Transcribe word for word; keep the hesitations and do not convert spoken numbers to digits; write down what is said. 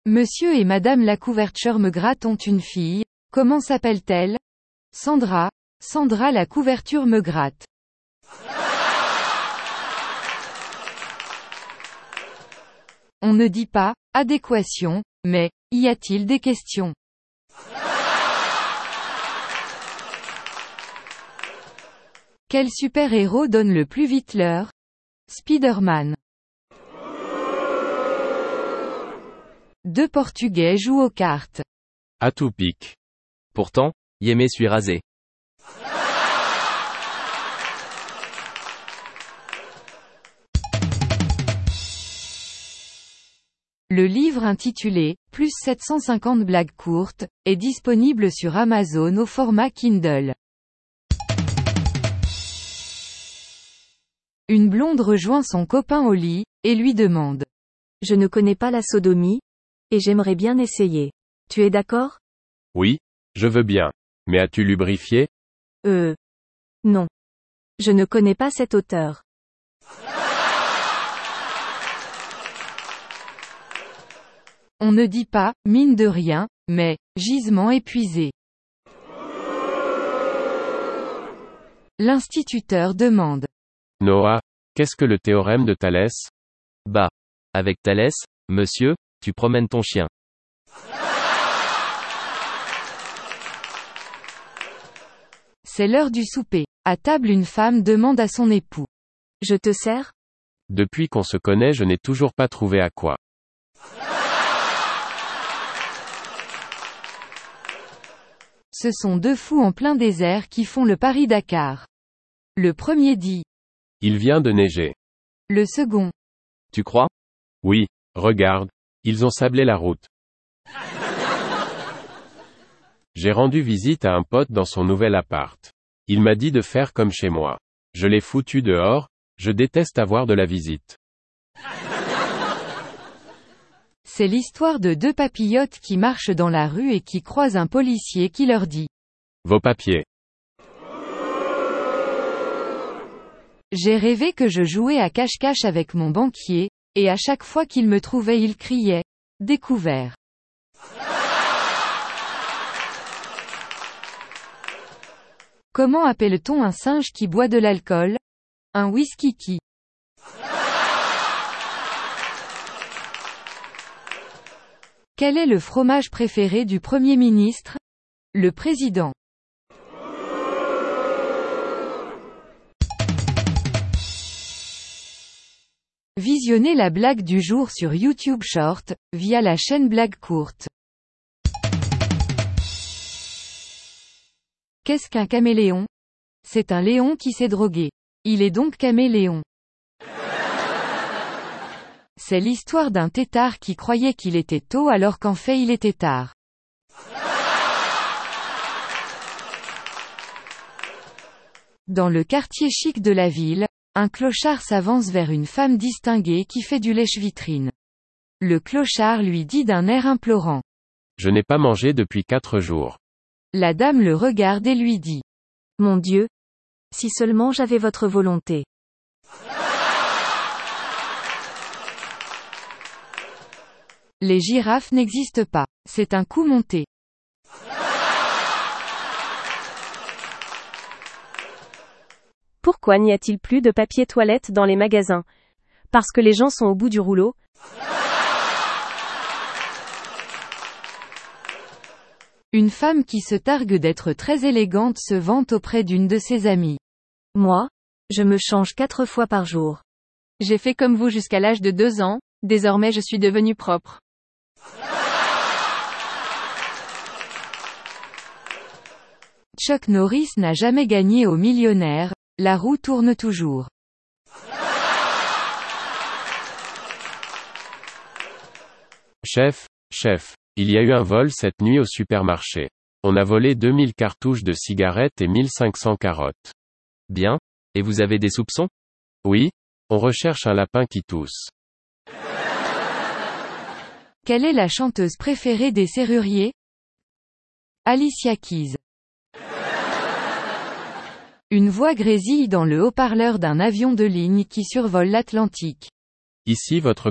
Monsieur et Madame la couverture me gratte ont une fille, comment s'appelle-t-elle? Sandra, Sandra la couverture me gratte. On ne dit pas, adéquation, mais, y a-t-il des questions? Quel super-héros donne le plus vite l'heure? Spider-Man. Deux Portugais jouent aux cartes. À tout pique. Pourtant, Yémé suis rasé. Le livre intitulé « Plus sept cent cinquante blagues courtes » est disponible sur Amazon au format Kindle. Une blonde rejoint son copain au lit, et lui demande. Je ne connais pas la sodomie, et j'aimerais bien essayer. Tu es d'accord? Oui, je veux bien. Mais as-tu lubrifié? Euh. Non. Je ne connais pas cet auteur. On ne dit pas, mine de rien, mais, gisement épuisé. L'instituteur demande. Noah, qu'est-ce que le théorème de Thalès? Bah. Avec Thalès, monsieur, tu promènes ton chien. C'est l'heure du souper. À table une femme demande à son époux. Je te sers? Depuis qu'on se connaît je n'ai toujours pas trouvé à quoi. Ce sont deux fous en plein désert qui font le Paris-Dakar. Le premier dit. Il vient de neiger. Le second. Tu crois? Oui, regarde, ils ont sablé la route. J'ai rendu visite à un pote dans son nouvel appart. Il m'a dit de faire comme chez moi. Je l'ai foutu dehors, je déteste avoir de la visite. C'est l'histoire de deux papillotes qui marchent dans la rue et qui croisent un policier qui leur dit. Vos papiers. J'ai rêvé que je jouais à cache-cache avec mon banquier, et à chaque fois qu'il me trouvait il criait. Découvert. Comment appelle-t-on un singe qui boit de l'alcool? Un whisky-qui. Quel est le fromage préféré du Premier ministre? Le président. Visionnez la blague du jour sur YouTube Short, via la chaîne Blague Courte. Qu'est-ce qu'un caméléon? C'est un léon qui s'est drogué. Il est donc caméléon. C'est l'histoire d'un têtard qui croyait qu'il était tôt alors qu'en fait il était tard. Dans le quartier chic de la ville, un clochard s'avance vers une femme distinguée qui fait du lèche-vitrine. Le clochard lui dit d'un air implorant. Je n'ai pas mangé depuis quatre jours. La dame le regarde et lui dit. Mon Dieu! Si seulement j'avais votre volonté. Les girafes n'existent pas. C'est un coup monté. Pourquoi n'y a-t-il plus de papier toilette dans les magasins? Parce que les gens sont au bout du rouleau? Une femme qui se targue d'être très élégante se vante auprès d'une de ses amies. Moi, je me change quatre fois par jour. J'ai fait comme vous jusqu'à l'âge de deux ans, désormais je suis devenue propre. Chuck Norris n'a jamais gagné au millionnaire, la roue tourne toujours. Chef, chef, il y a eu un vol cette nuit au supermarché. On a volé deux mille cartouches de cigarettes et mille cinq cents carottes. Bien. Et vous avez des soupçons? Oui, on recherche un lapin qui tousse. Quelle est la chanteuse préférée des serruriers? Alicia Keys. Une voix grésille dans le haut-parleur d'un avion de ligne qui survole l'Atlantique. Ici votre